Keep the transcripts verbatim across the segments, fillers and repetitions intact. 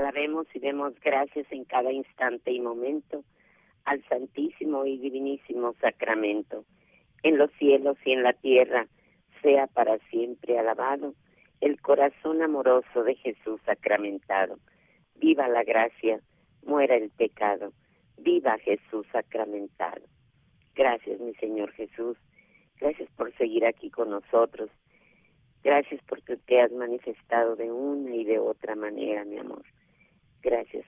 Alabemos y demos gracias en cada instante y momento al Santísimo y Divinísimo Sacramento. En los cielos y en la tierra sea para siempre alabado el corazón amoroso de Jesús sacramentado. Viva la gracia, muera el pecado, viva Jesús sacramentado. Gracias, mi Señor Jesús, gracias por seguir aquí con nosotros. Gracias porque te has manifestado de una y de otra manera, mi amor. Gracias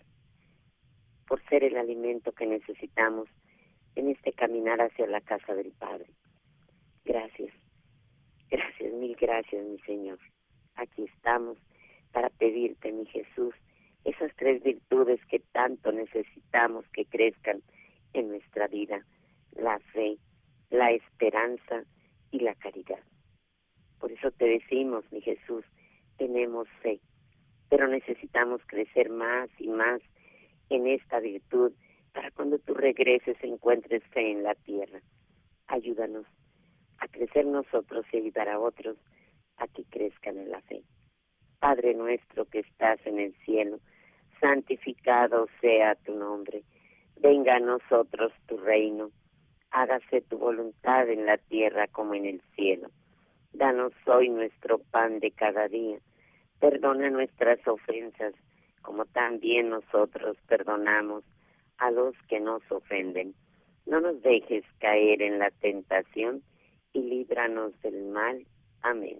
por ser el alimento que necesitamos en este caminar hacia la casa del Padre. Gracias, gracias, mil gracias, mi Señor. Aquí estamos para pedirte, mi Jesús, esas tres virtudes que tanto necesitamos que crezcan en nuestra vida: la fe, la esperanza y la caridad. Por eso te decimos, mi Jesús, tenemos fe, pero necesitamos crecer más y más en esta virtud para cuando tú regreses encuentres fe en la tierra. Ayúdanos a crecer nosotros y ayudar a otros a que crezcan en la fe. Padre nuestro que estás en el cielo, santificado sea tu nombre. Venga a nosotros tu reino. Hágase tu voluntad en la tierra como en el cielo. Danos hoy nuestro pan de cada día. Perdona nuestras ofensas, como también nosotros perdonamos a los que nos ofenden. No nos dejes caer en la tentación y líbranos del mal. Amén.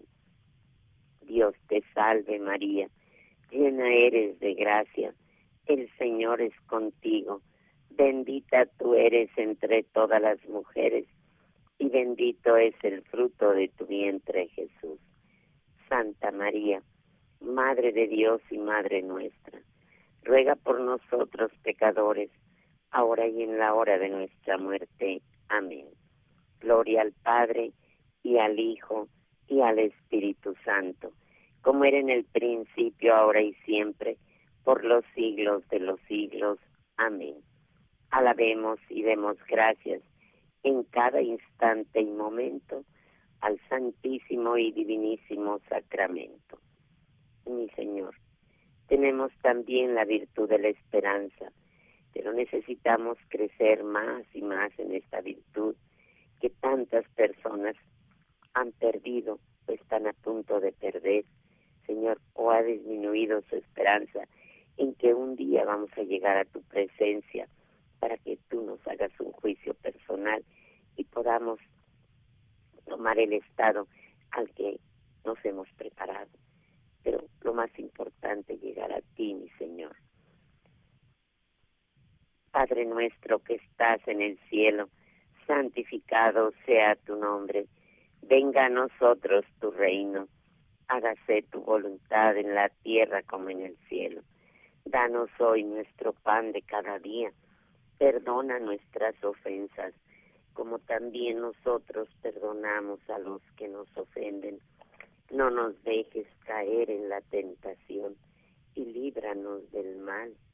Dios te salve María, llena eres de gracia, el Señor es contigo. Bendita tú eres entre todas las mujeres, y bendito es el fruto de tu vientre, Jesús. Santa María, Madre de Dios y Madre nuestra, ruega por nosotros pecadores, ahora y en la hora de nuestra muerte. Amén. Gloria al Padre, y al Hijo, y al Espíritu Santo, como era en el principio, ahora y siempre, por los siglos de los siglos. Amén. Alabemos y demos gracias en cada instante y momento al Santísimo y Divinísimo Sacramento. Mi Señor, tenemos también la virtud de la esperanza, pero necesitamos crecer más y más en esta virtud que tantas personas han perdido o están a punto de perder, Señor, o ha disminuido su esperanza en que un día vamos a llegar a tu presencia para que tú nos hagas un juicio personal y podamos tomar el estado al que nos hemos preparado. Pero lo más importante, llegar a ti, mi Señor. Padre nuestro que estás en el cielo, santificado sea tu nombre. Venga a nosotros tu reino. Hágase tu voluntad en la tierra como en el cielo. Danos hoy nuestro pan de cada día. Perdona nuestras ofensas, como también nosotros perdonamos a los que nos ofenden. No nos dejes caer en la tentación y líbranos del mal.